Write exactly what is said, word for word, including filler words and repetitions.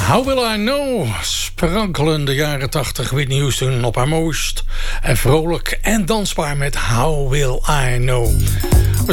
How Will I Know? Sprankelende jaren tachtig. Whitney Houston op haar mooist. En vrolijk en dansbaar met How Will I Know.